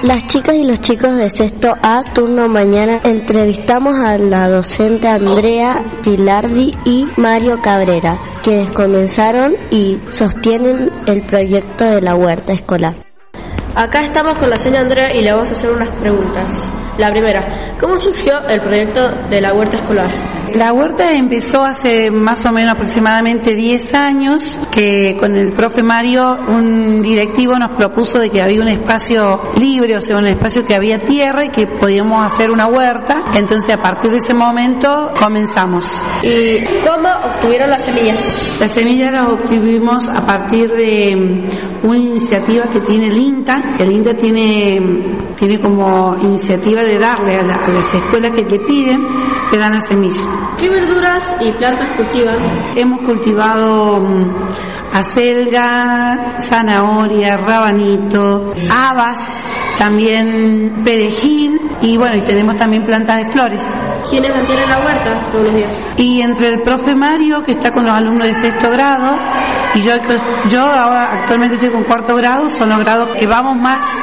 Las chicas y los chicos de sexto A, turno mañana, entrevistamos a la docente Andrea Gilardi y Mario Cabrera, quienes comenzaron y sostienen el proyecto de la huerta escolar. Acá estamos con la señora Andrea y le vamos a hacer unas preguntas. La primera, ¿cómo surgió el proyecto de la huerta escolar? La huerta empezó hace más o menos aproximadamente 10 años, que con el profe Mario, un directivo nos propuso de que había un espacio libre, o sea, un espacio que había tierra y que podíamos hacer una huerta. Entonces, a partir de ese momento comenzamos. ¿Y cómo obtuvieron las semillas? Las semillas las obtuvimos a partir de una iniciativa que tiene el INTA. El INTA tiene como iniciativa de darle a las escuelas que te piden, te dan la semilla. ¿Qué verduras y plantas cultivan? Hemos cultivado acelga, zanahoria, rabanito, habas, también perejil y bueno, y tenemos también plantas de flores. ¿Quiénes mantienen la huerta todos los días? Y entre el profe Mario, que está con los alumnos de sexto grado, y yo ahora actualmente estoy con cuarto grado, son los grados que vamos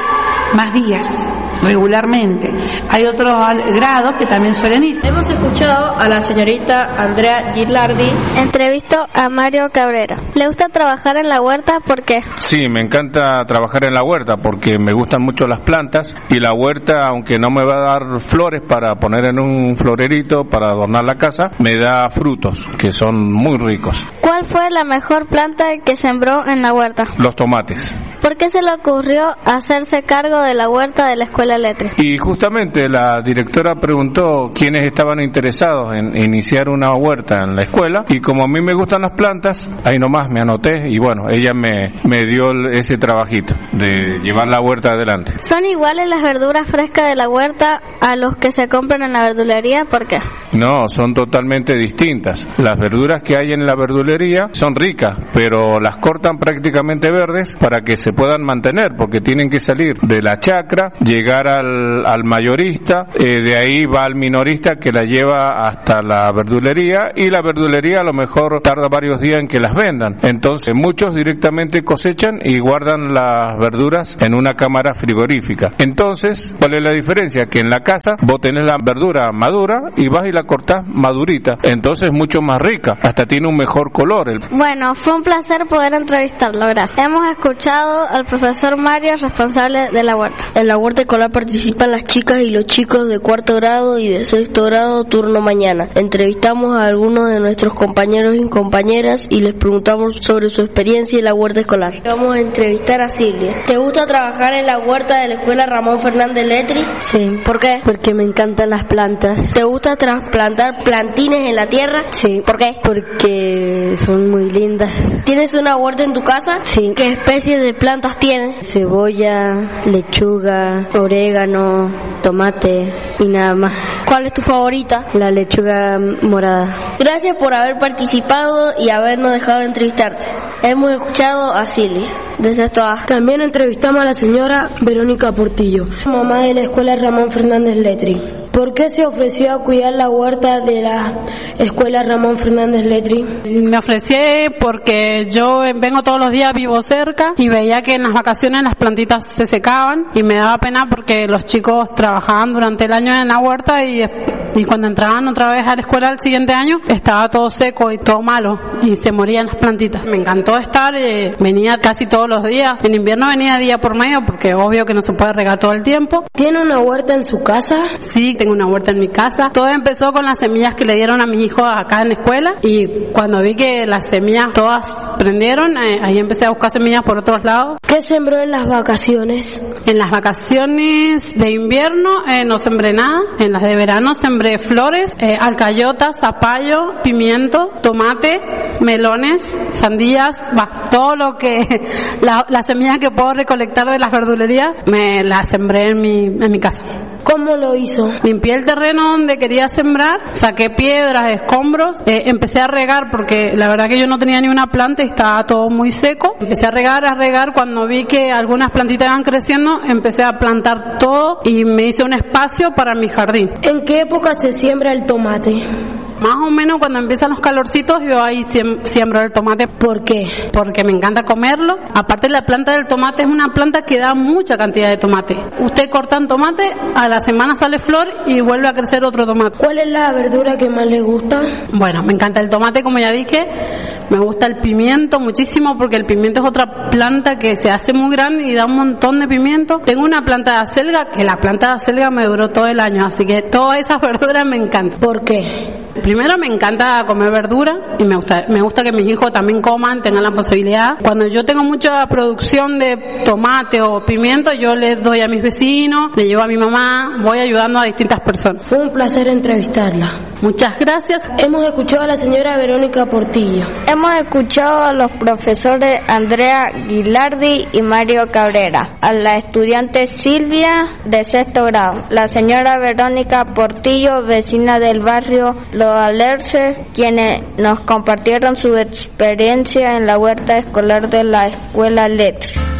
más días regularmente. Hay otros grados que también suelen ir. Hemos escuchado a la señorita Andrea Gilardi. Entrevisto a Mario Cabrera. ¿Le gusta trabajar en la huerta? ¿Por qué? Sí, me encanta trabajar en la huerta porque me gustan mucho las plantas y la huerta, aunque no me va a dar flores para poner en un florerito para adornar la casa, me da frutos que son muy ricos. ¿Cuál fue la mejor planta que sembró en la huerta? Los tomates. ¿Por qué se le ocurrió hacerse cargo de la huerta de la escuela Letri? Y justamente la directora preguntó quiénes estaban interesados en iniciar una huerta en la escuela y como a mí me gustan las plantas, ahí nomás me anoté y bueno, ella me dio ese trabajito de llevar la huerta adelante. ¿Son iguales las verduras frescas de la huerta a los que se compran en la verdulería? ¿Por qué? No, son totalmente distintas. Las verduras que hay en la verdulería son ricas, pero las cortan prácticamente verdes para que se puedan mantener, porque tienen que salir de la chacra, llegar al mayorista, de ahí va al minorista que la lleva hasta la verdulería y la verdulería a lo mejor tarda varios días en que las vendan. Entonces muchos directamente cosechan y guardan las verduras en una cámara frigorífica. Entonces, ¿cuál es la diferencia? Que en la casa vos tenés la verdura madura y vas y la cortás madurita, entonces es mucho más rica, hasta tiene un mejor color. Bueno, fue un placer poder entrevistarlo, gracias. Hemos escuchado al profesor Mario, responsable de la huerta. En la huerta escolar participan las chicas y los chicos de cuarto grado y de sexto grado, turno mañana. Entrevistamos a algunos de nuestros compañeros y compañeras y les preguntamos sobre su experiencia en la huerta escolar. Vamos a entrevistar a Silvia. ¿Te gusta trabajar en la huerta de la escuela Ramón Fernández Letri? Sí. ¿Por qué? Porque me encantan las plantas. ¿Te gusta trasplantar plantines en la tierra? Sí. ¿Por qué? Porque son muy lindas. ¿Tienes una huerta en tu casa? Sí. ¿Qué especie de plantas tienes? Cebolla, lechuga, orégano, tomate y nada más. ¿Cuál es tu favorita? La lechuga morada. Gracias por haber participado y habernos dejado entrevistarte. Hemos escuchado a Silvia, de sexto A. También entrevistamos a la señora Verónica Portillo, mamá de la escuela Ramón Fernández Letri. ¿Por qué se ofreció a cuidar la huerta de la escuela Ramón Fernández Letri? Me ofrecí porque yo vengo todos los días, vivo cerca y veía que en las vacaciones las plantitas se secaban y me daba pena porque los chicos trabajaban durante el año en la huerta y cuando entraban otra vez a la escuela el siguiente año estaba todo seco y todo malo y se morían las plantitas. Me encantó estar, venía casi todos los días. En invierno venía día por medio porque obvio que no se puede regar todo el tiempo. ¿Tiene una huerta en su casa? Sí, tengo una huerta en mi casa. Todo empezó con las semillas que le dieron a mi hijo acá en la escuela y cuando vi que las semillas todas prendieron, ahí empecé a buscar semillas por otros lados. ¿Qué sembró en las vacaciones? En las vacaciones de invierno no sembré nada. En las de verano sembré flores, alcayotas, zapallo, pimiento, tomate, melones, sandías, todo lo que las semillas que puedo recolectar de las verdulerías me las sembré en mi casa. ¿Cómo lo hizo? Limpié el terreno donde quería sembrar, saqué piedras, escombros, empecé a regar porque la verdad que yo no tenía ni una planta y estaba todo muy seco. Empecé a regar, cuando vi que algunas plantitas iban creciendo, empecé a plantar todo y me hice un espacio para mi jardín. ¿En qué época se siembra el tomate? Más o menos cuando empiezan los calorcitos yo ahí siembro el tomate. ¿Por qué? Porque me encanta comerlo. Aparte la planta del tomate es una planta que da mucha cantidad de tomate. Usted corta un tomate, a la semana sale flor y vuelve a crecer otro tomate. ¿Cuál es la verdura que más le gusta? Bueno, me encanta el tomate, como ya dije. Me gusta el pimiento muchísimo porque el pimiento es otra planta que se hace muy grande y da un montón de pimiento. Tengo una planta de acelga que la planta de acelga me duró todo el año, así que todas esas verduras me encantan. ¿Por qué? Primero me encanta comer verdura y me gusta que mis hijos también coman, tengan la posibilidad. Cuando yo tengo mucha producción de tomate o pimiento, yo les doy a mis vecinos, le llevo a mi mamá, voy ayudando a distintas personas. Fue un placer entrevistarla. Muchas gracias. Hemos escuchado a la señora Verónica Portillo. Hemos escuchado a los profesores Andrea Gilardi y Mario Cabrera, a la estudiante Silvia de 6º grado, la señora Verónica Portillo, vecina del barrio Los Alerces, quienes nos compartieron su experiencia en la huerta escolar de la Escuela Letri.